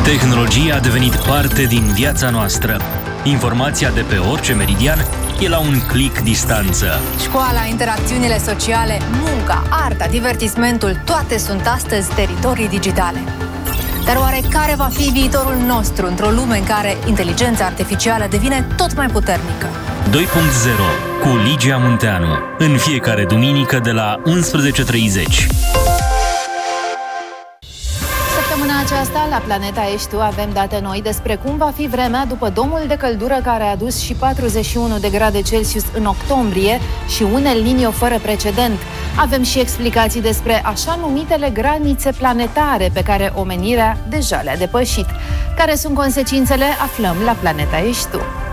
Tehnologia a devenit parte din viața noastră. Informația de pe orice meridian e la un click distanță. Școala, interacțiunile sociale, munca, arta, divertismentul, toate sunt astăzi teritorii digitale. Dar oare care va fi viitorul nostru într-o lume în care inteligența artificială devine tot mai puternică? 2.0 cu Ligia Munteanu. În fiecare duminică de la 11:30. Săptămâna aceasta, la Planeta Ești Tu, avem date noi despre cum va fi vremea după domul de căldură care a adus și 41 de grade Celsius în octombrie și un El Niño fără precedent. Avem și explicații despre așa numitele granițe planetare pe care omenirea deja le-a depășit. Care sunt consecințele? Aflăm la Planeta Ești Tu.